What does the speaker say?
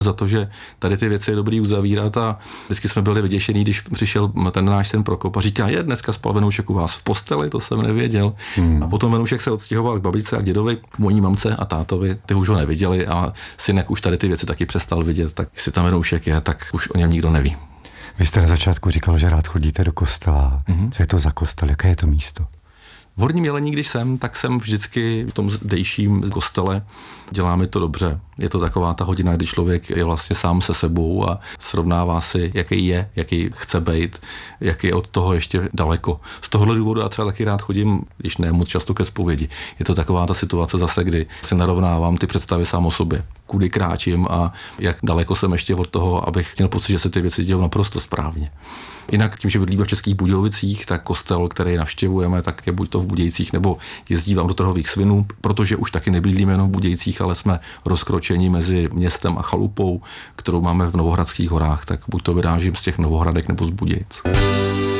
za to, že tady ty věci je dobrý uzavírat a vždycky jsme byli vyděšení, když přišel ten náš syn Prokop a říká, dneska spal Venoušek u vás v posteli, to jsem nevěděl. A potom Venoušek se odstěhoval k babičce a k dědovi, k mojí mamce a tátovi, ty už ho neviděli a synek už tady ty věci taky přestal vidět, tak jestli tam Venoušek je, tak už o něm nikdo neví. Vy jste na začátku říkal, že rád chodíte do kostela. Co je to za kostel? Jaké je to místo? V Horním Jelení, když jsem, tak jsem vždycky v tom zdejším kostele. Děláme to dobře. Je to taková ta hodina, kdy člověk je vlastně sám se sebou a srovnává si, jaký je, jaký chce být, jaký je od toho ještě daleko. Z tohohle důvodu já třeba taky rád chodím, když ne moc často ke zpovědi. Je to taková ta situace zase, kdy si narovnávám ty představy sám o sobě. Kudy kráčím a jak daleko jsem ještě od toho, abych měl pocit, že se ty věci dějou naprosto správně. Jinak tím, že bydlíme v Českých Budějovicích, tak kostel, který navštěvujeme, tak je buď to v Budějcích, nebo jezdívám do Trhových Svinů, protože už taky nebydlíme jenom v Budějcích, ale jsme rozkročeni mezi městem a chalupou, kterou máme v Novohradských horách, tak buď to vyrážím z těch Novohradek nebo z Budějic.